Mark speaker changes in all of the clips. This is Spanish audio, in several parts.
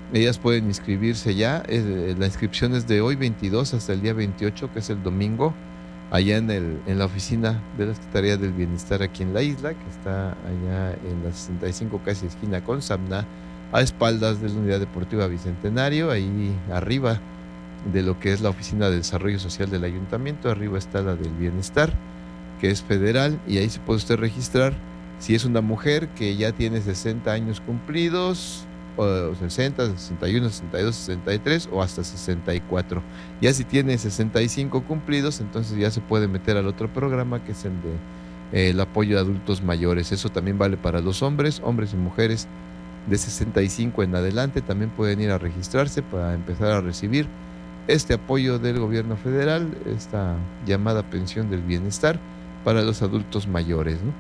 Speaker 1: ellas pueden inscribirse ya. La inscripción es de hoy 22 hasta el día 28, que es el domingo, allá en la oficina de la Secretaría del Bienestar aquí en la isla, que está allá en la 65, casi esquina con Samna, a espaldas de la Unidad Deportiva Bicentenario, ahí arriba de lo que es la Oficina de Desarrollo Social del Ayuntamiento. Arriba está la del Bienestar, que es federal, y ahí se puede usted registrar si es una mujer que ya tiene 60 años cumplidos, o 60, 61, 62, 63 o hasta 64. Ya si tiene 65 cumplidos, entonces ya se puede meter al otro programa, que es el de el apoyo a adultos mayores. Eso también vale para los hombres y mujeres de 65 en adelante. También pueden ir a registrarse para empezar a recibir este apoyo del gobierno federal, esta llamada pensión del bienestar para los adultos mayores, ¿no?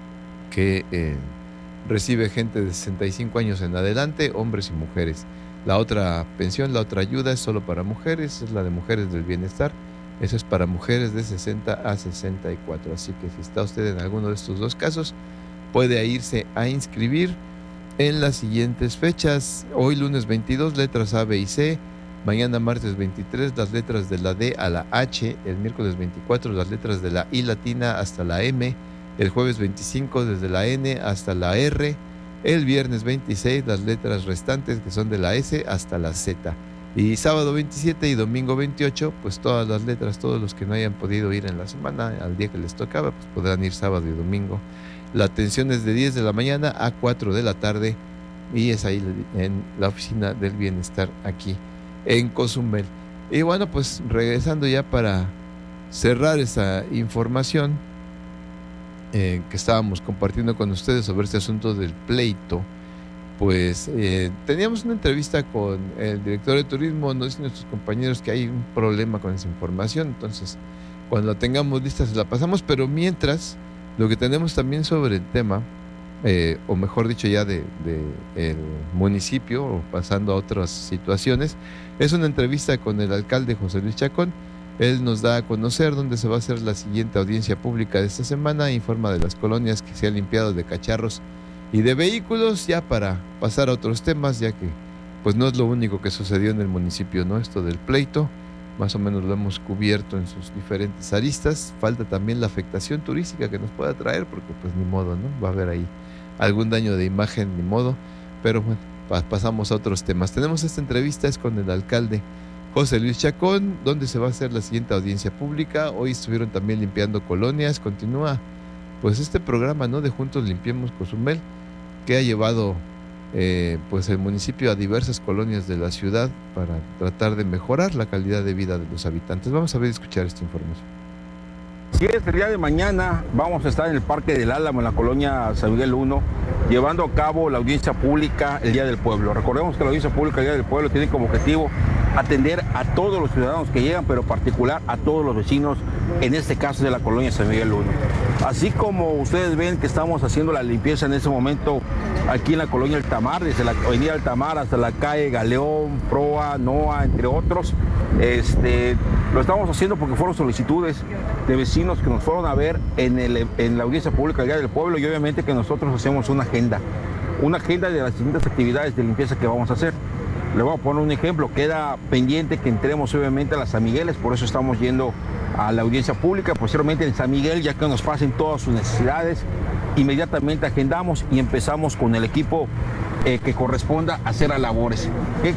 Speaker 1: Que recibe gente de 65 años en adelante, hombres y mujeres. La otra pensión, la otra ayuda es solo para mujeres, es la de mujeres del bienestar. Eso es para mujeres de 60 a 64. Así que si está usted en alguno de estos dos casos, puede irse a inscribir en las siguientes fechas. Hoy lunes 22, letras A, B y C. Mañana martes 23, las letras de la D a la H. El miércoles 24, las letras de la I latina hasta la M. El jueves 25, desde la N hasta la R. El viernes 26, las letras restantes, que son de la S hasta la Z. Y sábado 27 y domingo 28, pues todas las letras, todos los que no hayan podido ir en la semana, al día que les tocaba, pues podrán ir sábado y domingo. La atención es de 10 de la mañana a 4 de la tarde, y es ahí en la Oficina del Bienestar, aquí en Cozumel. Y bueno, pues regresando ya para cerrar esa información que estábamos compartiendo con ustedes sobre este asunto del pleito, pues teníamos una entrevista con el director de turismo. Nos dicen nuestros compañeros que hay un problema con esa información, entonces cuando la tengamos lista se la pasamos. Pero mientras, lo que tenemos también sobre el tema, o mejor dicho ya de el municipio, o pasando a otras situaciones, es una entrevista con el alcalde José Luis Chacón. Él nos da a conocer dónde se va a hacer la siguiente audiencia pública de esta semana, informa de las colonias que se han limpiado de cacharros y de vehículos, ya para pasar a otros temas, ya que pues no es lo único que sucedió en el municipio, ¿no? Esto del pleito, más o menos lo hemos cubierto en sus diferentes aristas. Falta también la afectación turística que nos pueda traer, porque pues ni modo, ¿no? Va a haber ahí algún daño de imagen, ni modo. Pero bueno, pasamos a otros temas. Tenemos esta entrevista, es con el alcalde José Luis Chacón, donde se va a hacer la siguiente audiencia pública. Hoy estuvieron también limpiando colonias. Continúa pues este programa, ¿no?, de Juntos Limpiemos Cozumel, que ha llevado pues el municipio a diversas colonias de la ciudad para tratar de mejorar la calidad de vida de los habitantes. Vamos a ver y escuchar esta información.
Speaker 2: Si es el día de mañana, vamos a estar en el Parque del Álamo, en la colonia San Miguel 1, llevando a cabo la audiencia pública el Día del Pueblo. Recordemos que la audiencia pública el Día del Pueblo tiene como objetivo atender a todos los ciudadanos que llegan, pero en particular a todos los vecinos, en este caso de la colonia San Miguel 1. Así como ustedes ven que estamos haciendo la limpieza en este momento aquí en la colonia Altamar, desde la avenida Altamar hasta la calle Galeón, Proa, Noa, entre otros, lo estamos haciendo porque fueron solicitudes de vecinos que nos fueron a ver en la audiencia pública del Día del Pueblo, y obviamente que nosotros hacemos una agenda de las distintas actividades de limpieza que vamos a hacer. Le voy a poner un ejemplo. Queda pendiente que entremos obviamente a las San Migueles, por eso estamos yendo a la audiencia pública. Posteriormente en San Miguel, ya que nos pasen todas sus necesidades, inmediatamente agendamos y empezamos con el equipo que corresponda a hacer las labores.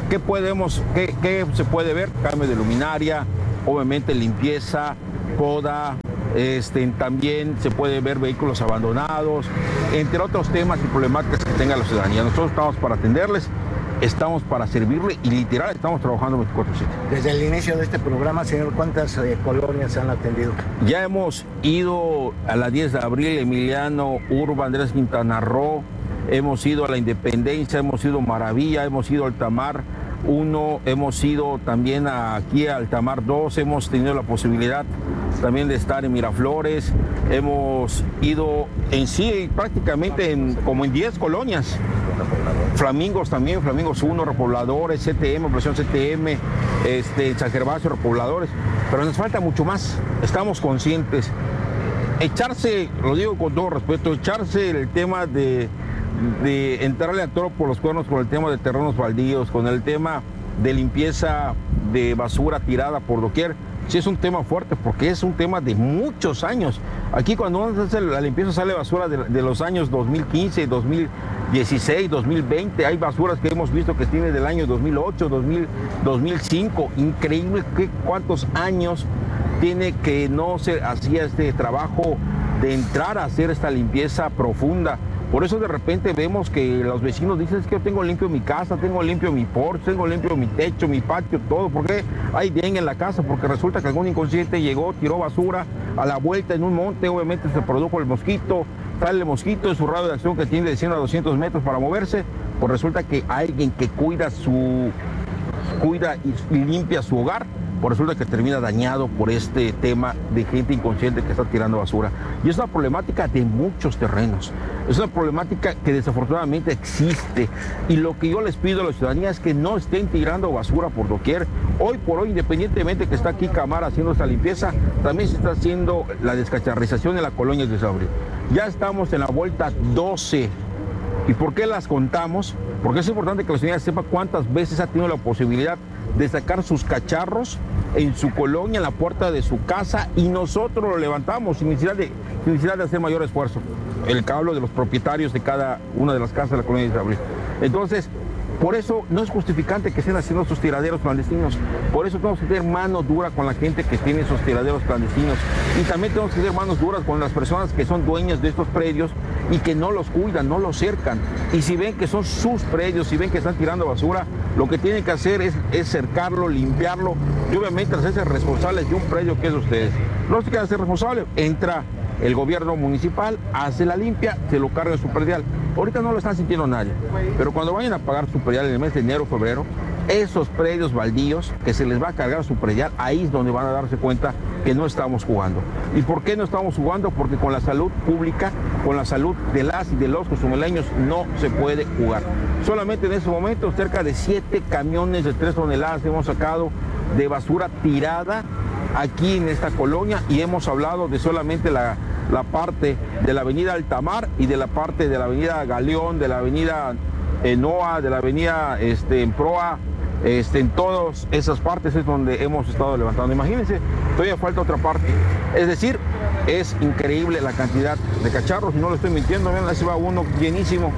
Speaker 2: ¿Qué se puede ver? Cambio de luminaria, obviamente limpieza, poda, también se puede ver vehículos abandonados, entre otros temas y problemáticas que tenga la ciudadanía. Nosotros estamos para atenderles, estamos para servirle y literal estamos trabajando 24/7.
Speaker 3: Desde el inicio de este programa, señor, ¿cuántas colonias se han atendido?
Speaker 2: Ya hemos ido a la 10 de abril, Emiliano, Urba, Andrés Quintana Roo, hemos ido a la Independencia, hemos ido a Maravilla, hemos ido a Altamar 1, hemos ido también aquí a Altamar 2, hemos tenido la posibilidad también de estar en Miraflores, hemos ido en sí prácticamente como en 10 colonias. Flamingos también, Flamingos 1, repobladores, CTM, operación CTM, San Gervasio, repobladores, pero nos falta mucho más, estamos conscientes. Echarse, lo digo con todo respeto, echarse el tema de de entrarle a toro por los cuernos con el tema de terrenos baldíos, con el tema de limpieza de basura tirada por doquier. Sí es un tema fuerte porque es un tema de muchos años. Aquí cuando uno hace la limpieza sale basura de los años 2015, 2016, 2020. Hay basuras que hemos visto que tiene del año 2008, 2005. Increíble cuántos años tiene que no se hacía este trabajo de entrar a hacer esta limpieza profunda. Por eso de repente vemos que los vecinos dicen es que yo tengo limpio mi casa, tengo limpio mi porche, tengo limpio mi techo, mi patio, todo. ¿Por qué hay dengue en la casa? Porque resulta que algún inconsciente llegó, tiró basura a la vuelta en un monte, obviamente se produjo el mosquito, sale el mosquito en su radio de acción que tiene de 100 a 200 metros para moverse, pues resulta que alguien que cuida y limpia su hogar, pues resulta que termina dañado por este tema de gente inconsciente que está tirando basura. Y es una problemática de muchos terrenos. Es una problemática que desafortunadamente existe. Y lo que yo les pido a la ciudadanía es que no estén tirando basura por doquier. Hoy por hoy, independientemente que está aquí Cámara haciendo esta limpieza, también se está haciendo la descacharrización en la colonia de Sabre. Ya estamos en la vuelta 12. ¿Y por qué las contamos? Porque es importante que la ciudadanía sepa cuántas veces ha tenido la posibilidad de sacar sus cacharros en su colonia, en la puerta de su casa, y nosotros lo levantamos sin necesidad de hacer mayor esfuerzo. El cablo de los propietarios de cada una de las casas de la colonia de Sabre. Entonces, por eso no es justificante que estén haciendo sus tiraderos clandestinos. Por eso tenemos que tener mano dura con la gente que tiene esos tiraderos clandestinos. Y también tenemos que tener manos duras con las personas que son dueñas de estos predios y que no los cuidan, no los cercan. Y si ven que son sus predios, si ven que están tirando basura, lo que tienen que hacer es cercarlo, limpiarlo y obviamente hacerse responsables de un predio que es de ustedes. No se quieran ser responsables, entra el gobierno municipal, hace la limpia, se lo carga su predial. Ahorita no lo están sintiendo nadie, pero cuando vayan a pagar su predial en el mes de enero o febrero, esos predios baldíos que se les va a cargar su predial, ahí es donde van a darse cuenta que no estamos jugando. ¿Y por qué no estamos jugando? Porque con la salud pública, con la salud de las y de los cozumeleños no se puede jugar. Solamente en este momento cerca de 7 camiones de 3 toneladas hemos sacado de basura tirada aquí en esta colonia y hemos hablado de solamente la parte de la avenida Altamar y de la parte de la avenida Galeón, de la avenida Noa, de la avenida en Proa, en todas esas partes es donde hemos estado levantando. Imagínense, todavía falta otra parte. Es decir, es increíble la cantidad de cacharros, y no lo estoy mintiendo, vean, así va uno llenísimo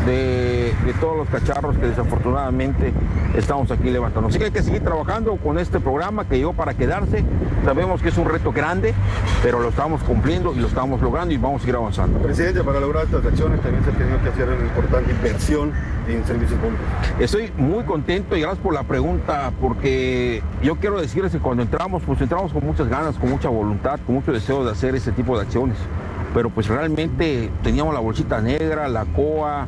Speaker 2: de todos los cacharros que desafortunadamente estamos aquí levantando. Así que hay que seguir trabajando con este programa que llegó para quedarse. Sabemos que es un reto grande, pero lo estamos cumpliendo y lo estamos logrando y vamos a seguir avanzando.
Speaker 4: Presidente, para lograr estas acciones también se ha tenido que hacer una importante inversión en servicios públicos.
Speaker 2: Estoy muy contento y gracias por la pregunta, porque yo quiero decirles que cuando entramos, pues entramos con muchas ganas, con mucha voluntad, con mucho deseo de hacer ese tipo de acciones. Pero pues realmente teníamos la bolsita negra, la COA,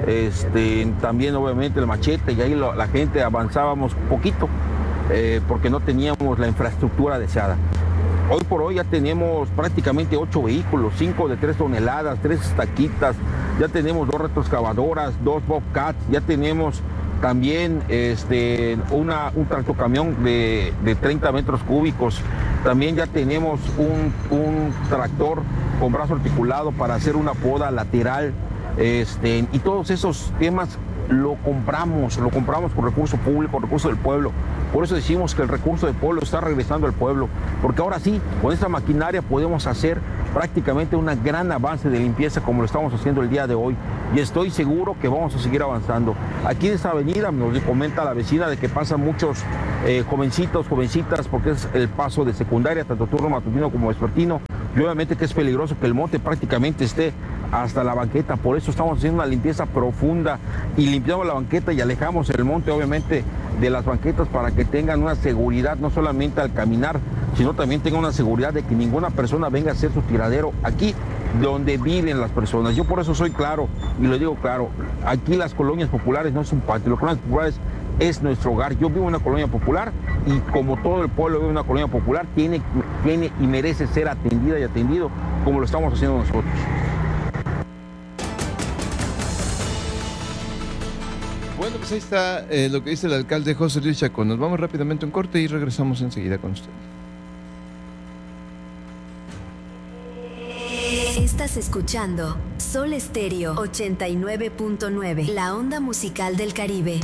Speaker 2: también obviamente el machete, y ahí la gente avanzábamos poquito porque no teníamos la infraestructura deseada. Hoy por hoy ya tenemos prácticamente 8 vehículos, 5 de 3 toneladas, 3 estaquitas, ya tenemos 2 retroexcavadoras, 2 bobcats, ya tenemos también un tractocamión de 30 metros cúbicos, también ya tenemos un tractor con brazo articulado para hacer una poda lateral, y todos esos temas lo compramos con recurso público, recurso del pueblo. Por eso decimos que el recurso del pueblo está regresando al pueblo, porque ahora sí, con esta maquinaria podemos hacer prácticamente un gran avance de limpieza como lo estamos haciendo el día de hoy, y estoy seguro que vamos a seguir avanzando. Aquí en esta avenida nos comenta la vecina de que pasan muchos jovencitos, jovencitas, porque es el paso de secundaria, tanto turno matutino como vespertino, y obviamente que es peligroso que el monte prácticamente esté hasta la banqueta. Por eso estamos haciendo una limpieza profunda y limpiamos la banqueta y alejamos el monte obviamente de las banquetas para que tengan una seguridad no solamente al caminar, sino también tengan una seguridad de que ninguna persona venga a hacer su tiradero aquí donde viven las personas. Yo por eso soy claro y lo digo claro, aquí las colonias populares no es un patio, las colonias populares es nuestro hogar. Yo vivo en una colonia popular y como todo el pueblo vive en una colonia popular, tiene y merece ser atendida y atendido como lo estamos haciendo nosotros.
Speaker 1: Bueno, pues ahí está lo que dice el alcalde José Luis Chacón. Nos vamos rápidamente a un corte y regresamos enseguida con usted.
Speaker 5: Estás escuchando Sol Estéreo 89.9, la onda musical del Caribe.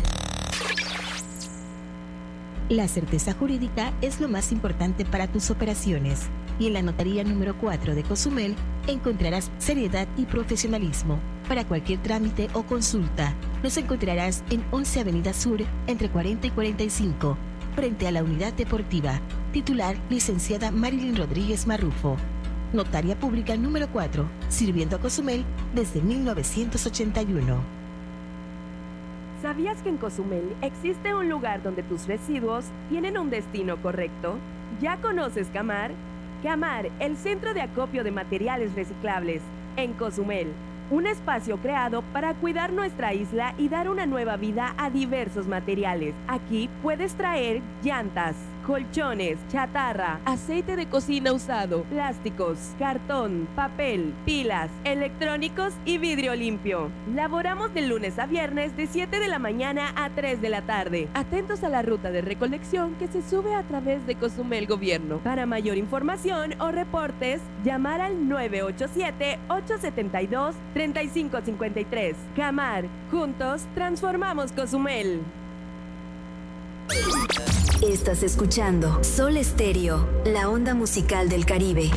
Speaker 6: La certeza jurídica es lo más importante para tus operaciones y en la notaría número 4 de Cozumel encontrarás seriedad y profesionalismo. Para cualquier trámite o consulta, nos encontrarás en 11 Avenida Sur, entre 40 y 45, frente a la Unidad Deportiva. Titular, licenciada Marilyn Rodríguez Marrufo. Notaria Pública número 4, sirviendo a Cozumel desde 1981.
Speaker 7: ¿Sabías que en Cozumel existe un lugar donde tus residuos tienen un destino correcto? ¿Ya conoces Camar? Camar, el centro de acopio de materiales reciclables en Cozumel. Un espacio creado para cuidar nuestra isla y dar una nueva vida a diversos materiales. Aquí puedes traer llantas, colchones, chatarra, aceite de cocina usado, plásticos, cartón, papel, pilas, electrónicos y vidrio limpio. Laboramos de lunes a viernes de 7 de la mañana a 3 de la tarde. Atentos a la ruta de recolección que se sube a través de Cozumel Gobierno. Para mayor información o reportes, llamar al 987-872-3553. Camar, juntos transformamos Cozumel.
Speaker 5: Estás escuchando Sol Estéreo, la onda musical del Caribe.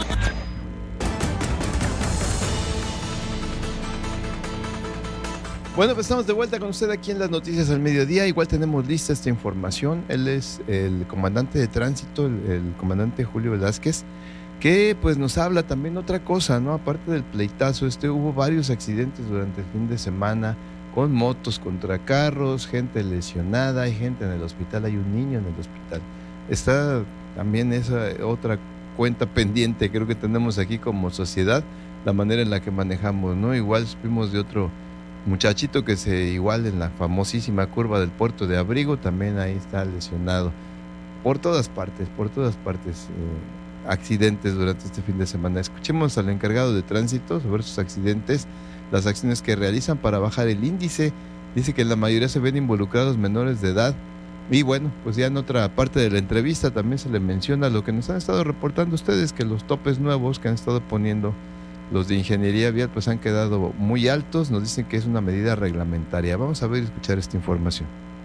Speaker 1: Bueno, pues estamos de vuelta con usted aquí en las noticias al mediodía. Igual tenemos lista esta información. Él es el comandante de tránsito, el comandante Julio Velázquez, que pues nos habla también otra cosa, ¿no? Aparte del pleitazo, hubo varios accidentes durante el fin de semana, con motos contra carros, gente lesionada, hay gente en el hospital, hay un niño en el hospital. Está también esa otra cuenta pendiente, creo que tenemos aquí como sociedad, la manera en la que manejamos, ¿no? Igual supimos de otro muchachito que igual en la famosísima curva del Puerto de Abrigo, también ahí está lesionado. Por todas partes, accidentes durante este fin de semana. Escuchemos al encargado de tránsito sobre esos accidentes, las acciones que realizan para bajar el índice. Dice que en la mayoría se ven involucrados menores de edad. Y bueno, pues ya en otra parte de la entrevista también se le menciona lo que nos han estado reportando ustedes, que los topes nuevos que han estado poniendo los de ingeniería vial pues han quedado muy altos. Nos dicen que es una medida reglamentaria. Vamos a ver y escuchar esta información.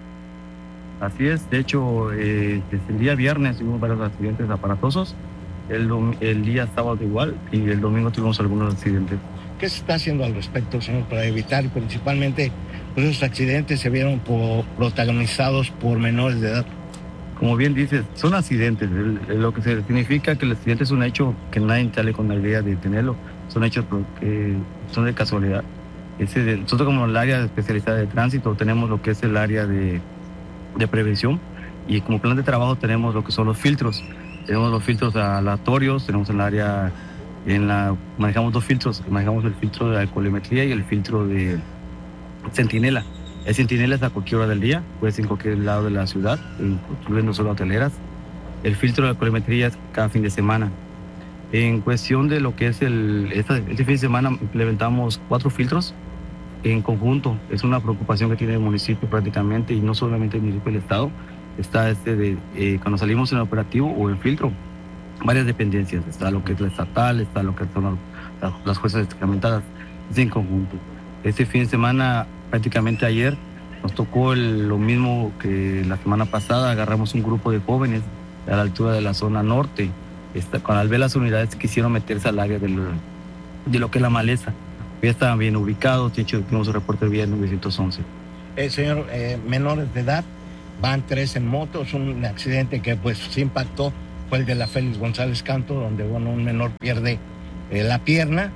Speaker 8: Así es, de hecho, desde el día viernes tuvimos varios accidentes aparatosos, el día sábado igual y el domingo tuvimos algunos accidentes.
Speaker 3: ¿Qué se está haciendo al respecto, señor, para evitar principalmente pues, esos accidentes se vieron protagonizados por menores de edad?
Speaker 8: Como bien dices, son accidentes, lo que significa que el accidente es un hecho que nadie sale con la idea de detenerlo, son hechos que son de casualidad. Nosotros como el área especializada de tránsito tenemos lo que es el área de prevención y como plan de trabajo tenemos lo que son los filtros. Tenemos los filtros aleatorios, tenemos el área, manejamos dos filtros, manejamos el filtro de alcoholimetría y el filtro de centinela. El centinela es a cualquier hora del día, puede ser en cualquier lado de la ciudad, incluyendo solo hoteleras. El filtro de alcoholimetría es cada fin de semana. En cuestión de lo que es este fin de semana implementamos 4 filtros en conjunto. Es una preocupación que tiene el municipio prácticamente, y no solamente el municipio del estado. Está cuando salimos en operativo o en filtro, varias dependencias, está lo que es la estatal, está lo que son las fuerzas destacamentadas, es en conjunto. Este fin de semana, prácticamente ayer, nos tocó lo mismo que la semana pasada. Agarramos un grupo de jóvenes a la altura de la zona norte, al ver las unidades quisieron meterse al área de lo que es la maleza. Ya estaban bien ubicados, de hecho tuvimos un reporte vía 911.
Speaker 3: Señor, menores de edad, van 3 en motos. Un accidente que pues se impactó fue el de la Félix González Canto, donde un menor pierde la pierna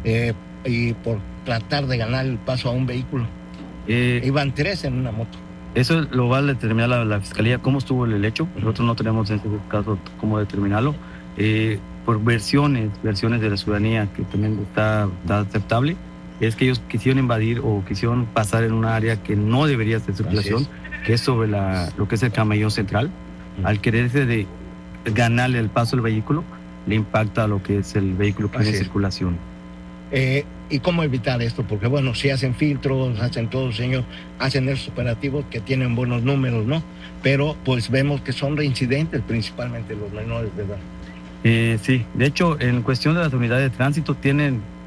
Speaker 3: y por tratar de ganar el paso a un vehículo. Iban 3 en una moto.
Speaker 8: Eso lo va a determinar la fiscalía, cómo estuvo el hecho. Nosotros no tenemos en este caso cómo determinarlo. Por versiones de la ciudadanía, que también está aceptable, es que ellos quisieron invadir o quisieron pasar en un área que no debería ser circulación, que es sobre lo que es el camellón central. Al quererse de ganarle el paso al vehículo, le impacta a lo que es el vehículo que tiene circulación.
Speaker 3: ¿Y cómo evitar esto? Porque bueno, si hacen filtros, hacen todo, señor, hacen esos operativos que tienen buenos números, ¿no? Pero pues vemos que son reincidentes, principalmente los menores de edad.
Speaker 8: Sí, de hecho, en cuestión de las unidades de tránsito tienen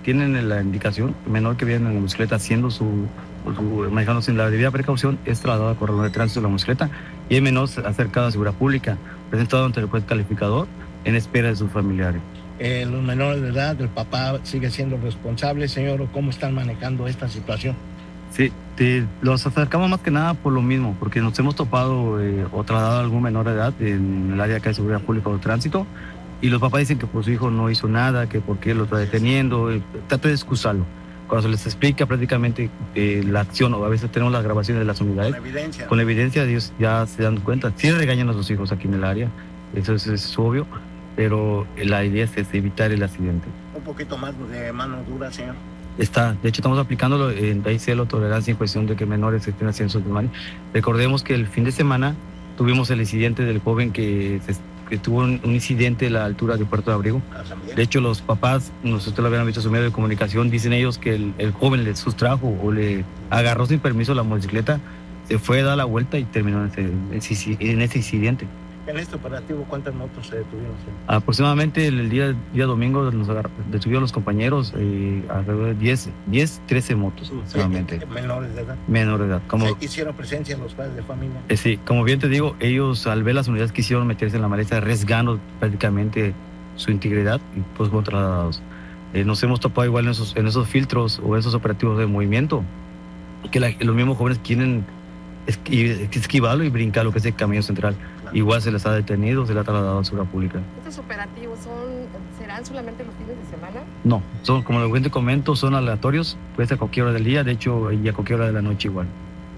Speaker 8: tienen la indicación, menor que viene en la motocicleta haciendo manejando sin la debida precaución, es trasladado a corredor de tránsito de la motocicleta y el menor acercado a seguridad pública, presentado ante el juez calificador en espera de sus familiares.
Speaker 3: Los menores de edad, el papá sigue siendo responsable, señor, ¿o cómo están manejando esta situación?
Speaker 8: Sí, los acercamos más que nada por lo mismo, porque nos hemos topado o trasladado a algún menor de edad en el área que hay seguridad pública o de tránsito, y los papás dicen que pues, su hijo no hizo nada, que por qué lo está deteniendo, trata de excusarlo. Cuando se les explica prácticamente la acción, o a veces tenemos las grabaciones de las unidades, con la evidencia ellos ya se dan cuenta, sí regañan a sus hijos aquí en el área, eso es obvio, pero la idea es evitar el accidente.
Speaker 3: Un poquito más de mano dura, señor.
Speaker 8: De hecho estamos aplicándolo en ley celo tolerancia en cuestión de que menores estén haciendo sus desmanes. Recordemos que el fin de semana tuvimos el incidente del joven que tuvo un incidente a la altura de Puerto de Abrigo. De hecho, los papás, nosotros lo habían visto en su medio de comunicación, dicen ellos que el joven le sustrajo o le agarró sin permiso la motocicleta, se fue a dar la vuelta y terminó en ese incidente.
Speaker 3: En este operativo, ¿cuántas motos se detuvieron?
Speaker 8: Aproximadamente el día domingo nos detuvieron los compañeros alrededor de 13 motos aproximadamente.
Speaker 3: ¿Menores de edad?
Speaker 8: Menores de edad.
Speaker 3: ¿Hicieron presencia en los padres de familia?
Speaker 8: Sí, como bien te digo, ellos al ver las unidades quisieron meterse en la maleza arriesgando prácticamente su integridad y pues fueron trasladados. Nos hemos topado igual en esos filtros o esos operativos de movimiento, que los mismos jóvenes quieren esquivarlo y brincar lo que es el camino central. Claro. Igual se les ha detenido, se les ha trasladado a la seguridad pública.
Speaker 9: ¿Estos operativos serán solamente los fines de semana?
Speaker 8: No, son, como les comento, son aleatorios, puede ser a cualquier hora del día, de hecho, y a cualquier hora de la noche igual.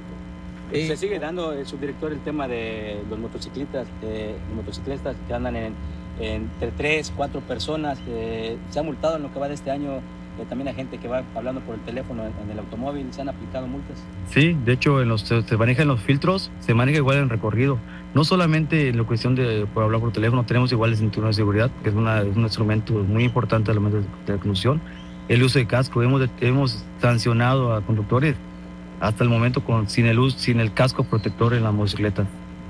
Speaker 10: Se sigue dando, el subdirector, el tema de los motociclistas que andan entre 3, 4 personas. Se ha multado en lo que va de este año. También hay gente que va hablando por el teléfono en el automóvil, ¿se han aplicado multas? Sí,
Speaker 8: de hecho se maneja en los filtros, se maneja igual en recorrido. No solamente en la cuestión de por hablar por teléfono, tenemos igual el cinturón de seguridad, que es un instrumento muy importante al momento de la conducción. El uso de casco, hemos sancionado a conductores hasta el momento sin el casco protector en la motocicleta.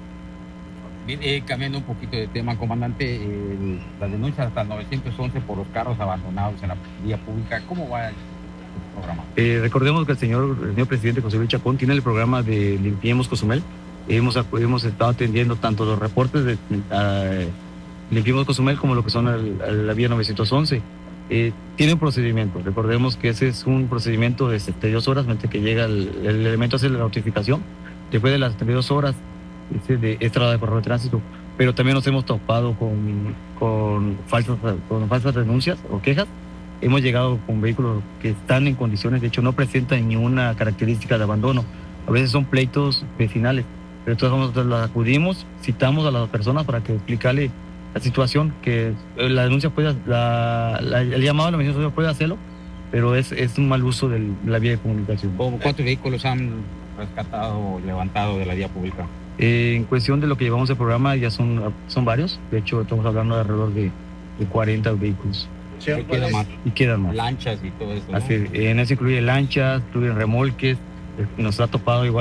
Speaker 11: Bien, cambiando un poquito de tema, comandante, las denuncias hasta el 911 por los carros abandonados en la vía pública, ¿cómo va el programa?
Speaker 8: Recordemos que el señor presidente José Luis Chacón tiene el programa de Limpiemos Cozumel. Hemos estado atendiendo tanto los reportes de Limpiemos Cozumel como lo que son la vía 911. Tiene un procedimiento, recordemos que ese es un procedimiento de 72 horas, mientras que llega el elemento a hacer la notificación. Después de las 72 horas, es trasladado de corredor de tránsito, pero también nos hemos topado con falsas denuncias o quejas. Hemos llegado con vehículos que están en condiciones, de hecho no presentan ninguna característica de abandono. A veces son pleitos vecinales, pero entonces las acudimos, citamos a las personas para que explicarle la situación, que la denuncia el llamado a la emergencia puede hacerlo, pero es un mal uso de la vía de comunicación.
Speaker 11: ¿Cuántos vehículos han rescatado o levantado de la vía pública?
Speaker 8: En cuestión de lo que llevamos el programa ya son varios, de hecho estamos hablando de alrededor de 40 vehículos.
Speaker 11: Sí,
Speaker 8: y quedan más.
Speaker 11: Lanchas y todo eso, ¿no?
Speaker 8: Así, en eso incluye lanchas, incluyen remolques, nos ha topado igual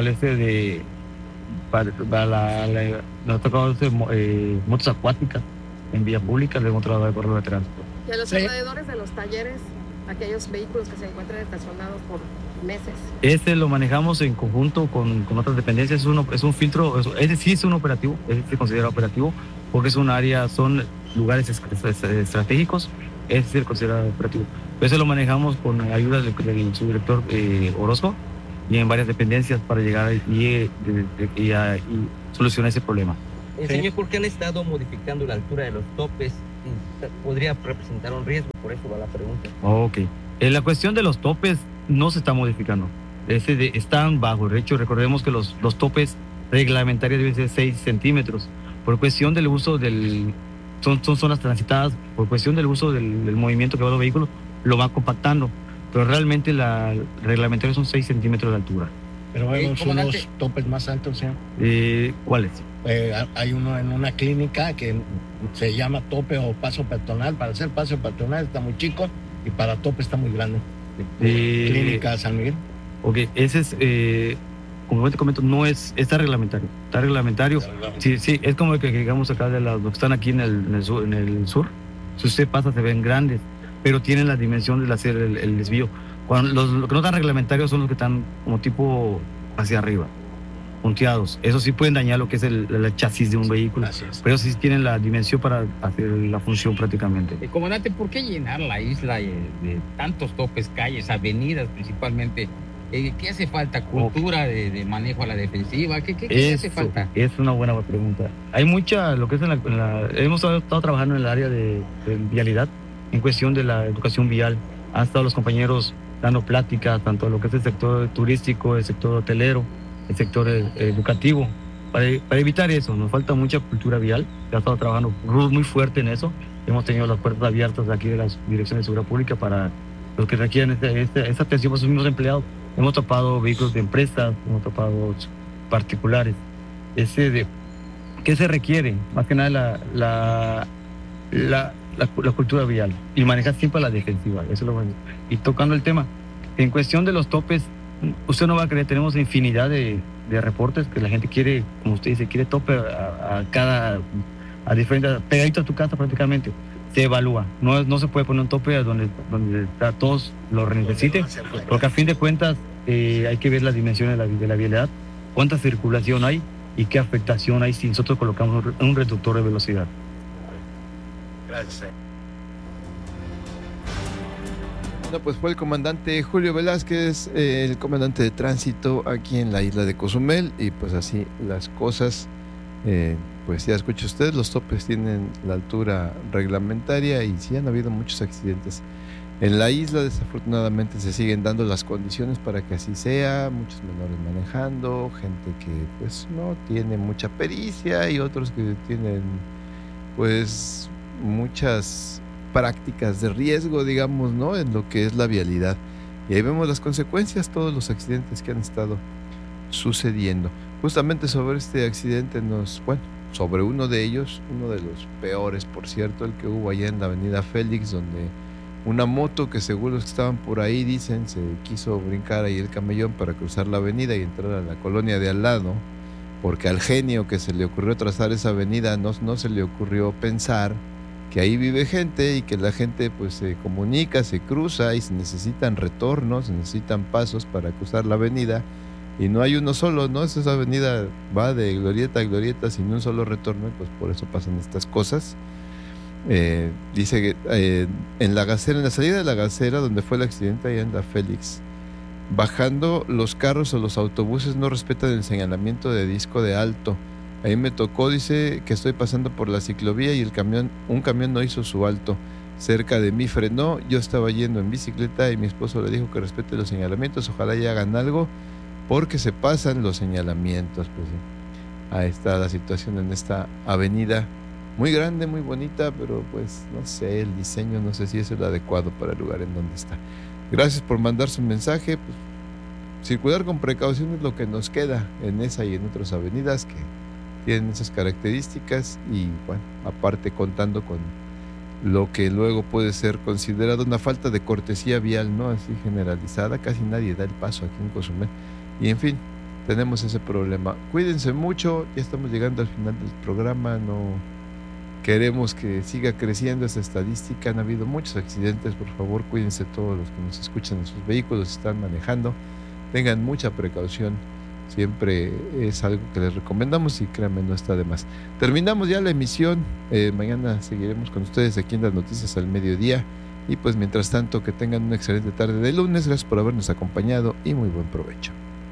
Speaker 8: nos ha tocado motos acuáticas en vía pública, le hemos tratado de corredor de tránsito.
Speaker 9: Y a los alrededores de los talleres, aquellos vehículos que se encuentran estacionados por meses.
Speaker 8: Lo manejamos en conjunto con otras dependencias, es un filtro, sí es un operativo, se considera operativo, porque son lugares estratégicos, se considera operativo. Eso lo manejamos con ayuda del subdirector Orozco y en varias dependencias para llegar y solucionar ese problema.
Speaker 12: Señor, ¿por qué han estado modificando la altura de los topes? ¿Podría representar un riesgo? Por eso va la pregunta.
Speaker 8: Ok. La cuestión de los topes no se está modificando. Están bajos. De hecho, recordemos que los topes reglamentarios deben ser 6 centímetros. Por cuestión del uso son zonas transitadas, por cuestión del uso del movimiento que va los vehículos, lo va compactando. Pero realmente la reglamentaria son 6 centímetros de altura.
Speaker 3: Pero vemos unos topes más altos, ¿sí?
Speaker 8: ¿Cuáles?
Speaker 3: Hay uno en una clínica que se llama tope o paso peatonal. Para hacer paso peatonal está muy chico y para tope está muy grande. Clínica San Miguel.
Speaker 8: Ok, ese es, como te comento, no está reglamentario. Está reglamentario. Sí, es como el que digamos acá de los que están aquí en el sur. Si usted pasa se ven grandes. pero tienen la dimensión de hacer el desvío. Los que no están reglamentarios son los que están como tipo hacia arriba, punteados. Eso sí pueden dañar lo que es el chasis de un vehículo, pero sí tienen la dimensión para hacer la función prácticamente.
Speaker 11: Comandante, ¿por qué llenar la isla de tantos topes, calles, avenidas principalmente? ¿Qué hace falta? ¿Cultura de manejo a la defensiva? ¿Qué hace falta?
Speaker 8: Es una buena pregunta. Hay mucha, lo que es hemos estado trabajando en el área de vialidad, en cuestión de la educación vial. Han estado los compañeros dando pláticas, tanto lo que es el sector turístico, el sector hotelero, el sector educativo, para evitar eso. Nos falta mucha cultura vial. Se ha estado trabajando muy fuerte en eso. Hemos tenido las puertas abiertas aquí de las direcciones de seguridad pública para los que requieren esta atención por sus mismos empleados. Hemos topado vehículos de empresas, hemos topado particulares. ¿Qué se requiere? Más que nada la cultura vial y manejar siempre la defensiva. Eso es lo bueno. Y tocando el tema, en cuestión de los topes, usted no va a creer, tenemos infinidad de reportes que la gente quiere, como usted dice, quiere tope a diferentes, pegadito a tu casa prácticamente. Se evalúa, no se puede poner un tope donde todos lo necesiten, porque a fin de cuentas hay que ver las dimensiones de la vialidad, cuánta circulación hay y qué afectación hay si nosotros colocamos un reductor de velocidad.
Speaker 1: Gracias. Bueno, pues fue el comandante Julio Velázquez, el comandante de tránsito aquí en la isla de Cozumel, y pues así las cosas. Pues ya escucha usted, los topes tienen la altura reglamentaria y sí han habido muchos accidentes. En la isla desafortunadamente se siguen dando las condiciones para que así sea, muchos menores manejando, gente que pues no tiene mucha pericia y otros que tienen pues muchas prácticas de riesgo, digamos, ¿no? En lo que es la vialidad. Y ahí vemos las consecuencias, todos los accidentes que han estado sucediendo. Justamente sobre este accidente sobre uno de ellos, uno de los peores, por cierto, el que hubo allá en la avenida Félix, donde una moto que según los que estaban por ahí dicen, se quiso brincar ahí el camellón para cruzar la avenida y entrar a la colonia de al lado, porque al genio que se le ocurrió trazar esa avenida no se le ocurrió pensar que ahí vive gente y que la gente pues se comunica, se cruza y se necesitan retornos, se necesitan pasos para cruzar la avenida. Y no hay uno solo, ¿no? Esa avenida va de glorieta a glorieta sin un solo retorno, y pues por eso pasan estas cosas. Dice que en la Gacera, en la salida de la Gacera, donde fue el accidente, allá en la Félix, bajando, los carros o los autobuses no respetan el señalamiento de disco de alto. Ahí me tocó, dice, que estoy pasando por la ciclovía y un camión no hizo su alto. Cerca de mí frenó, yo estaba yendo en bicicleta y mi esposo le dijo que respete los señalamientos, ojalá ya hagan algo, porque se pasan los señalamientos. Pues ahí está la situación en esta avenida, muy grande, muy bonita, pero pues no sé, el diseño no sé si es el adecuado para el lugar en donde está. Gracias por mandar su mensaje. Pues, circular con precaución es lo que nos queda en esa y en otras avenidas que tienen esas características, y bueno, aparte contando con lo que luego puede ser considerado una falta de cortesía vial, ¿no? Así generalizada, casi nadie da el paso aquí en Cozumel. Y en fin, tenemos ese problema. Cuídense mucho, ya estamos llegando al final del programa, no queremos que siga creciendo esa estadística. Han habido muchos accidentes, por favor, cuídense todos los que nos escuchan en sus vehículos, están manejando, tengan mucha precaución, siempre es algo que les recomendamos y créanme, no está de más. Terminamos ya la emisión, mañana seguiremos con ustedes aquí en las noticias al mediodía, y pues mientras tanto que tengan una excelente tarde de lunes. Gracias por habernos acompañado y muy buen provecho.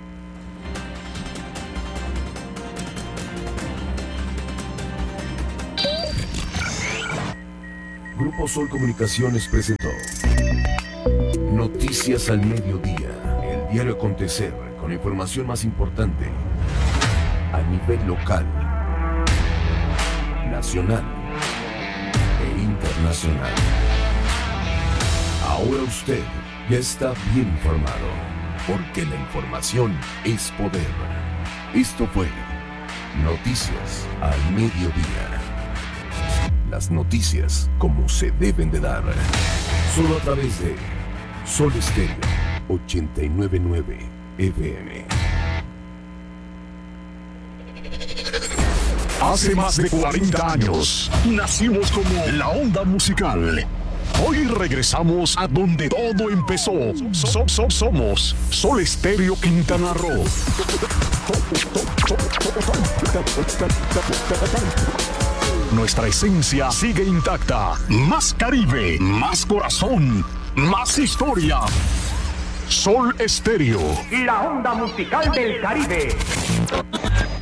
Speaker 13: Grupo Sol Comunicaciones presentó Noticias al Mediodía, el diario acontecer con la información más importante a nivel local, nacional e internacional. Ahora usted ya está bien informado, porque la información es poder. Esto fue Noticias al Mediodía. Las noticias como se deben de dar, solo a través de Sol Estéreo 89.9 FM.
Speaker 14: Hace más de 40 años nacimos como la onda musical. Hoy regresamos a donde todo empezó. Somos Sol Estéreo Quintana Roo. Nuestra esencia sigue intacta. Más Caribe, más corazón, más historia. Sol Estéreo.
Speaker 15: La onda musical del Caribe.